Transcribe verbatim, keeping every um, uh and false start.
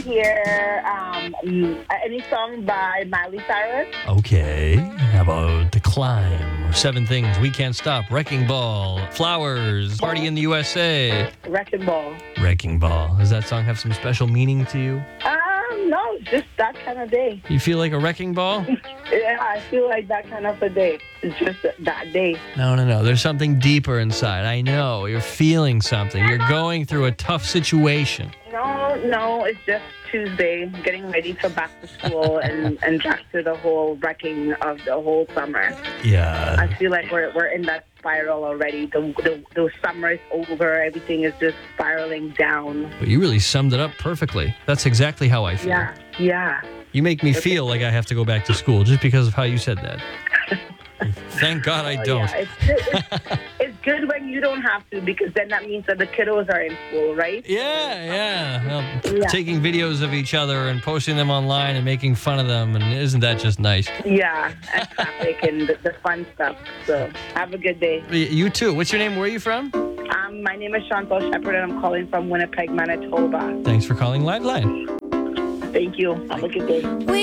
hear um, mm, any song by Miley Cyrus. Okay. How about The Climb? Seven Things We Can't Stop. Wrecking Ball. Flowers. Party in the U S A. Wrecking Ball. Wrecking Ball. Does that song have some special meaning to you? Um, no, just that kind of day. You feel like a wrecking ball? Yeah, I feel like that kind of a day. It's just that day. No, no, no. There's something deeper inside. I know. You're feeling something. You're going through a tough situation. No, no, it's just Tuesday, getting ready for back to school and, and back to the whole wrecking of the whole summer. Yeah. I feel like we're we're in that spiral already. The, the, the summer is over. Everything is just spiraling down. But you really summed it up perfectly. That's exactly how I feel. Yeah, yeah. You make me feel like I have to go back to school just because of how you said that. Thank God I Oh, don't. yeah. It's, it's, it's good when you don't have to, because then that means that the kiddos are in school, right? Yeah, yeah. Well, Yeah. taking videos of each other and posting them online and making fun of them, and isn't that just nice? Yeah, and traffic and the, the fun stuff. So have a good day. Y- You too. What's your name? Where are you from? Um, my name is Chantal Shepard, and I'm calling from Winnipeg, Manitoba. Thanks for calling Liveline. Thank you. Have a good day. We